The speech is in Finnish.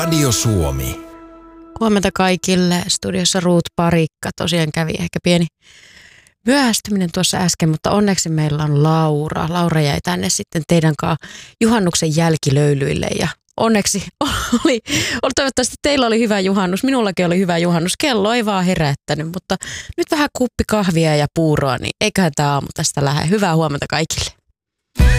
Radio Suomi. Huomenta kaikille. Studiossa Ruut Parikka. Tosiaan kävi ehkä pieni myöhästyminen tuossa äsken, mutta onneksi meillä on Laura. Laura jäi tänne sitten teidän kanssa juhannuksen jälkilöylyille ja onneksi oli toivottavasti teillä oli hyvä juhannus. Minullakin oli hyvä juhannus. Kello ei vaan herättänyt, mutta nyt vähän kuppi kahvia ja puuroa, niin eiköhän tämä aamu tästä lähde. Hyvää huomenta kaikille.